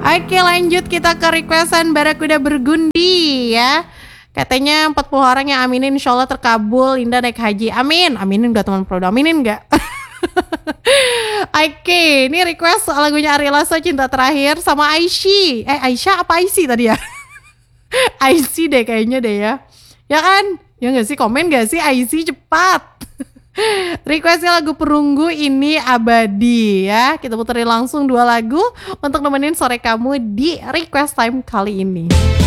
Oke, lanjut kita ke requestan Barakuda Bergundi ya. Katanya 40 orang yang aminin insya Allah terkabul, Linda naik haji. Amin. Aminin gak teman pro? Aminin gak? Oke, ini request lagunya Ari Lasso Cinta Terakhir sama Aishi. Aisyah apa Aisy tadi ya? Aisy deh kayaknya deh ya. Ya kan? Ya gak sih? Komen gak sih Aisy cepat? Requestnya lagu Perunggu Ini Abadi ya. Kita puterin langsung 2 lagu untuk nemenin sore kamu di request time kali ini.